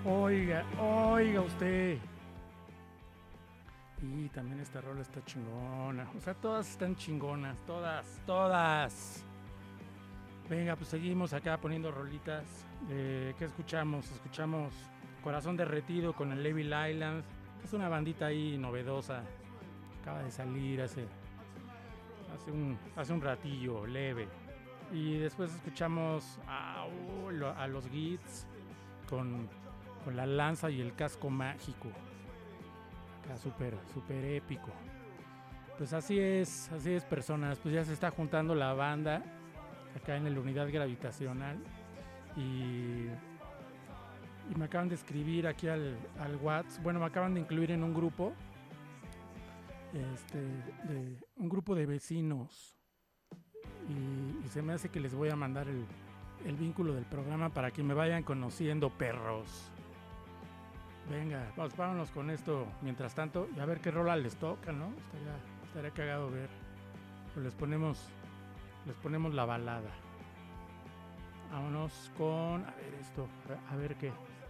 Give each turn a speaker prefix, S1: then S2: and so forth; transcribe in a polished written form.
S1: Oiga, oiga usted. Y también esta rola está chingona. O sea, todas están chingonas. Todas, todas. Venga, pues seguimos acá poniendo rolitas. ¿Qué escuchamos? Escuchamos Corazón Derretido con el Evil Island. Es una bandita ahí novedosa. Acaba de salir hace un ratillo, leve. Y después escuchamos a los Gits con, con la lanza y el casco mágico. Acá súper, súper épico. Pues así es, personas. Pues ya se está juntando la banda acá en la unidad gravitacional. Y, y me acaban de escribir aquí al WhatsApp. Bueno, me acaban de incluir en un grupo. Un grupo de vecinos. Y se me hace que les voy a mandar el vínculo del programa para que me vayan conociendo, perros. Venga, vamos, vámonos con esto mientras tanto y a ver qué rola les toca, ¿no? Estaría cagado ver. Pues les ponemos la balada. Vámonos con, a ver esto, a ver qué.